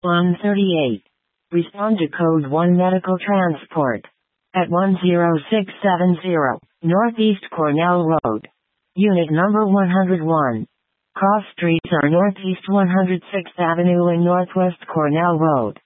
138. Respond to Code 1 Medical Transport. At 10670, Northeast Cornell Road. Unit number 101. Cross streets are Northeast 106th Avenue and Northwest Cornell Road.